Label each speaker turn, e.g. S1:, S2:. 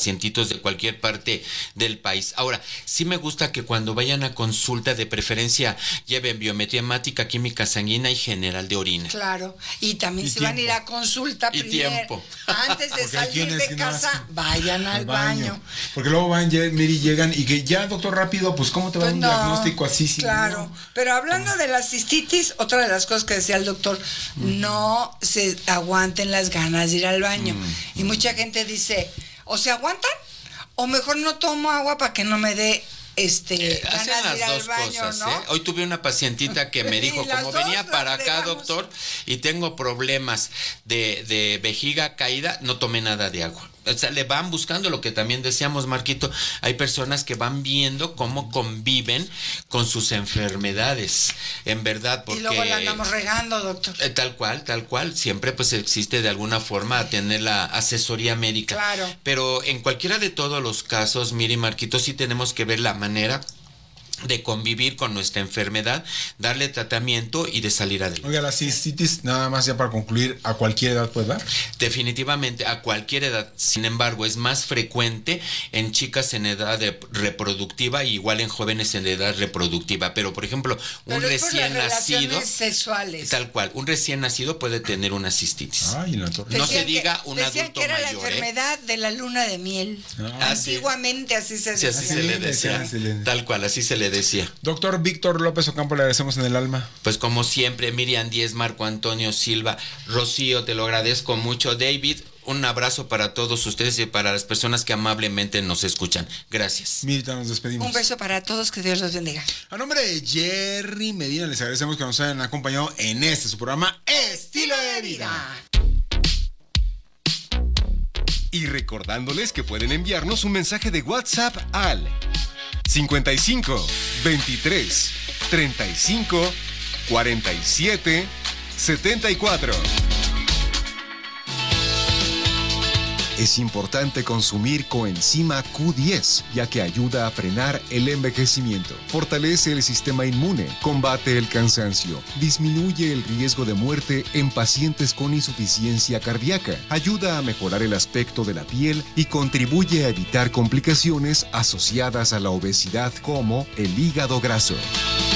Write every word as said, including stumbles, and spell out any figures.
S1: pacientitos de cualquier parte del país. Ahora, sí me gusta que cuando vayan a consulta, de preferencia lleven biometría hemática, química sanguínea y general de orina.
S2: Claro, y también
S1: y
S2: si
S1: tiempo.
S2: van a ir a consulta
S1: y
S2: primero,
S1: tiempo.
S2: antes de salir de casa, no vayan al baño. baño.
S3: Porque luego van, Miri, llegan y que ya, doctor, rápido, pues ¿cómo te va pues un no, diagnóstico así? Sin
S2: claro, no? Pero hablando de la cistitis, otra de las cosas que decía el doctor, mm. no se aguanten las ganas de ir al baño. Mm. Y mucha gente dice, o se aguantan, o mejor no tomo agua para que no me dé este,
S1: eh, hacen las dos baño, cosas, ¿no? ¿eh? Hoy tuve una pacientita que me dijo, como venía para acá, doctor, y tengo problemas de, de vejiga caída, no tomé nada de agua. O sea, le van buscando lo que también decíamos, Marquito. Hay personas que van viendo cómo conviven con sus enfermedades, en verdad, porque...
S2: Y luego la andamos regando, doctor.
S1: Eh, tal cual, tal cual. Siempre pues existe de alguna forma tener la asesoría médica.
S2: Claro.
S1: Pero en cualquiera de todos los casos, mire, Marquito, sí tenemos que ver la manera de convivir con nuestra enfermedad, darle tratamiento y de salir adelante.
S3: Oiga, la cistitis, nada más ya para concluir, ¿a cualquier edad puede dar?
S1: Definitivamente, a cualquier edad. Sin embargo, es más frecuente en chicas en edad de reproductiva y igual en jóvenes en edad reproductiva. Pero, por ejemplo, un
S2: Pero es
S1: recién
S2: por las
S1: nacido...
S2: sexuales.
S1: Tal cual, un recién nacido puede tener una cistitis.
S3: Ay, la torre.
S1: No
S2: decían
S1: se diga
S2: que,
S1: un
S2: decían
S1: adulto
S2: que era
S1: mayor,
S2: la enfermedad
S1: ¿eh?
S2: de la luna de miel.
S1: Ah,
S2: Antiguamente así se
S1: decía. Sí, así se le decía.
S3: Sí, sí,
S1: tal cual, así se le decía.
S3: Doctor Víctor López Ocampo, le agradecemos en el alma.
S1: Pues como siempre, Miriam Díez, Marco Antonio Silva, Rocío, te lo agradezco mucho. David, un abrazo para todos ustedes y para las personas que amablemente nos escuchan. Gracias.
S3: Mirta, nos despedimos.
S2: Un beso para todos, que Dios los bendiga.
S3: A nombre de Jerry Medina, les agradecemos que nos hayan acompañado en este su programa Estilo de Vida.
S4: Y recordándoles que pueden enviarnos un mensaje de WhatsApp al cincuenta y cinco, veintitrés, treinta y cinco, cuarenta y siete, setenta y cuatro. Es importante consumir coenzima Q diez, ya que ayuda a frenar el envejecimiento, fortalece el sistema inmune, combate el cansancio, disminuye el riesgo de muerte en pacientes con insuficiencia cardíaca, ayuda a mejorar el aspecto de la piel y contribuye a evitar complicaciones asociadas a la obesidad como el hígado graso.